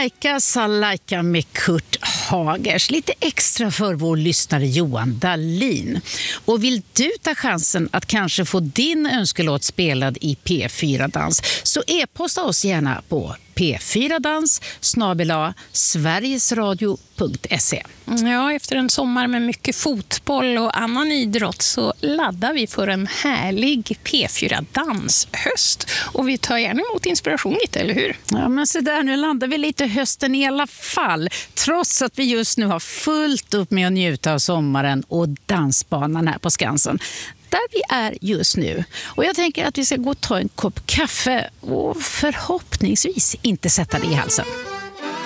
Salaika med Kurt Hagers. Lite extra för vår lyssnare Johan Dahlin. Och vill du ta chansen att kanske få din önskelåt spelad i P4-dans, så e-posta oss gärna på p4dans@sverigesradio.se. Ja, efter en sommar med mycket fotboll och annan idrott så laddar vi för en härlig P4-danshöst. Och vi tar gärna emot inspiration lite, eller hur? Ja, men så där, nu landar vi lite hösten i alla fall. Trots att vi just nu har fullt upp med att njuta av sommaren och dansbanan här på Skansen. Där vi är just nu. Och jag tänker att vi ska gå och ta en kopp kaffe och förhoppningsvis inte sätta det i halsen.